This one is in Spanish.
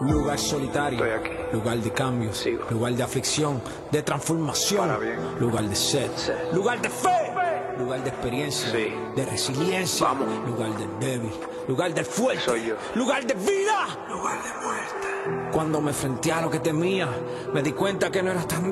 Lugar solitario, Estoy aquí. lugar de cambio, Sigo. lugar de aflicción, de transformación, Para bien. lugar de sed, lugar de fe, lugar de experiencia, Sí. de resiliencia, Vamos. lugar del débil, lugar del fuerte, Soy yo. lugar de vida, lugar de muerte. Cuando me enfrenté a lo que temía, me di cuenta que no era tan